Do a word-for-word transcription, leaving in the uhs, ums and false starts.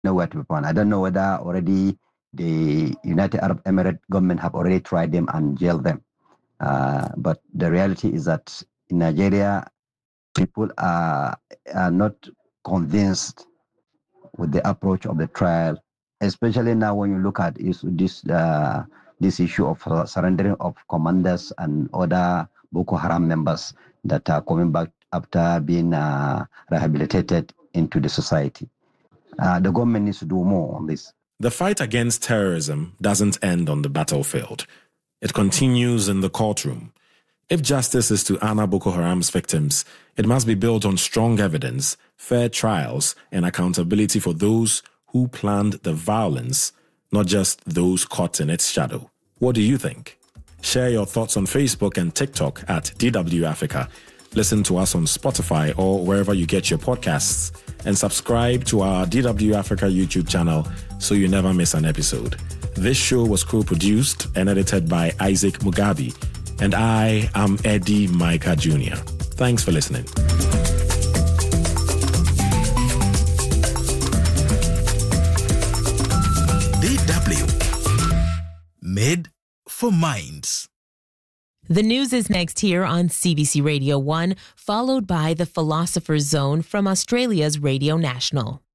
nowhere to be found. I don't know whether already the United Arab Emirates government have already tried them and jailed them. Uh, but the reality is that in Nigeria, people are, are not convinced with the approach of the trial, especially now when you look at is this uh, this issue of uh, surrendering of commanders and other Boko Haram members that are coming back after being uh, rehabilitated into the society. Uh, the government needs to do more on this. The fight against terrorism doesn't end on the battlefield. It continues in the courtroom. If justice is to honor Boko Haram's victims, it must be built on strong evidence, fair trials, and accountability for those who planned the violence, not just those caught in its shadow. What do you think? Share your thoughts on Facebook and TikTok at D W Africa. Listen to us on Spotify or wherever you get your podcasts, and subscribe to our D W Africa YouTube channel so you never miss an episode. This show was co-produced and edited by Isaac Mugabe, and I am Eddie Micah Junior Thanks for listening. D W. Made for Minds. The news is next here on C B C Radio one, followed by the Philosopher's Zone from Australia's Radio National.